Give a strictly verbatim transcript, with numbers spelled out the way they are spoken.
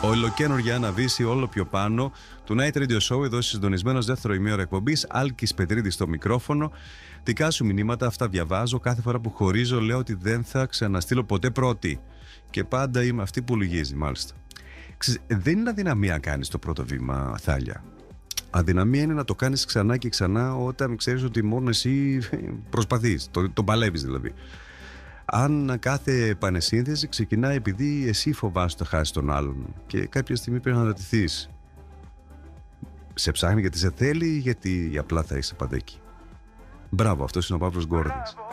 Ολοκαίνουργια ένα βύση όλο πιο πάνω του Night Radio Show, εδώ συντονισμένος δεύτερο ημίωρο εκπομπής. Άλκης Πετρίδης στο μικρόφωνο. Δικά σου μηνύματα, αυτά διαβάζω. Κάθε φορά που χωρίζω λέω ότι δεν θα ξαναστείλω ποτέ πρώτη. Και πάντα είμαι αυτή που λυγίζει, μάλιστα. Ξέρεις, δεν είναι αδυναμία να κάνεις το πρώτο βήμα, Θάλια. Αδυναμία είναι να το κάνεις ξανά και ξανά όταν ξέρεις ότι μόνο εσύ προσπαθείς, το, το παλεύεις δηλαδή. Αν κάθε επανεσύνθεση ξεκινάει επειδή εσύ φοβάσαι το χάσει τον άλλον και κάποια στιγμή πρέπει να αναρωτηθείς. Σε ψάχνει γιατί σε θέλει ή γιατί απλά θα είσαι παντέκι. Μπράβο, αυτός είναι ο Παύλος Γκόρδας.